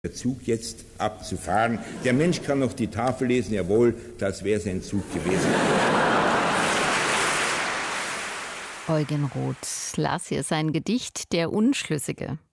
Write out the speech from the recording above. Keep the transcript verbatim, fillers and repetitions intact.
Der Zug jetzt abzufahren. Der Mensch kann noch die Tafel lesen, jawohl, das wäre sein Zug gewesen. Eugen Roth las hier sein Gedicht »Der Unschlüssige«.